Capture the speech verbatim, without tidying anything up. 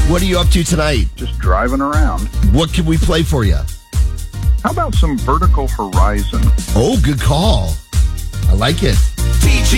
What are you up to tonight? Just driving around. What can we play for you? How about some Vertical Horizon? Oh, good call. I like it.